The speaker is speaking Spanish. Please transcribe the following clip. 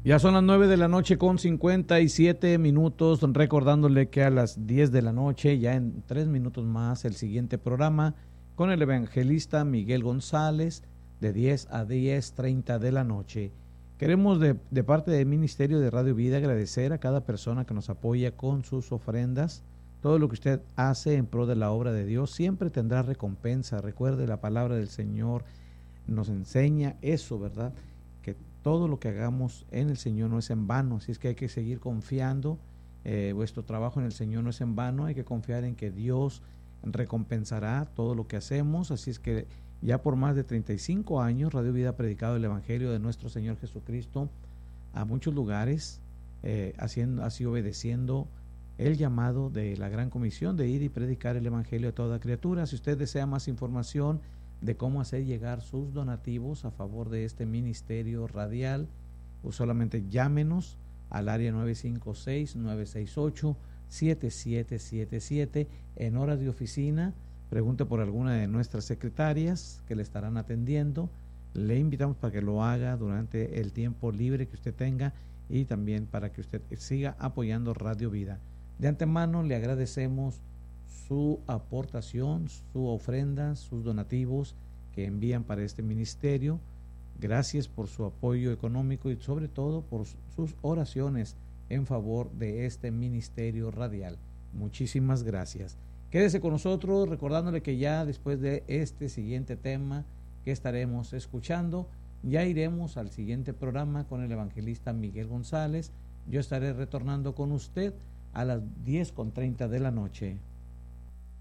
Ya son las 9 de la noche con 57 minutos, recordándole que a las 10 de la noche, ya en 3 minutos más, el siguiente programa con el evangelista Miguel González, de 10 a 10:30 de la noche. Queremos de parte del Ministerio de Radio Vida agradecer a cada persona que nos apoya con sus ofrendas. Todo lo que usted hace en pro de la obra de Dios siempre tendrá recompensa. Recuerde, la palabra del Señor nos enseña eso, ¿verdad? Que todo lo que hagamos en el Señor no es en vano, así es que hay que seguir confiando. Vuestro trabajo en el Señor no es en vano, hay que confiar en que Dios recompensará todo lo que hacemos. Así es que ya por más de 35 años Radio Vida ha predicado el Evangelio de nuestro Señor Jesucristo a muchos lugares, así obedeciendo el llamado de la Gran Comisión de ir y predicar el Evangelio a toda criatura. Si usted desea más información de cómo hacer llegar sus donativos a favor de este ministerio radial, pues solamente llámenos al área 956-968-7777 en horas de oficina. Pregunte por alguna de nuestras secretarias que le estarán atendiendo. Le invitamos para que lo haga durante el tiempo libre que usted tenga y también para que usted siga apoyando Radio Vida. De antemano le agradecemos su aportación, su ofrenda, sus donativos que envían para este ministerio. Gracias por su apoyo económico y sobre todo por sus oraciones en favor de este ministerio radial. Muchísimas gracias. Quédese con nosotros, recordándole que ya después de este siguiente tema que estaremos escuchando, ya iremos al siguiente programa con el evangelista Miguel González. Yo estaré retornando con usted a las 10:30 de la noche.